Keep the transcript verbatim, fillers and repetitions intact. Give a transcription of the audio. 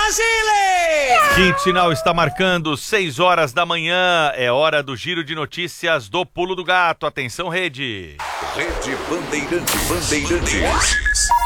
Brasile! Quinto sinal está marcando seis horas da manhã. É hora do giro de notícias do Pulo do Gato. Atenção, rede. Rede Bandeirantes. Bandeirantes.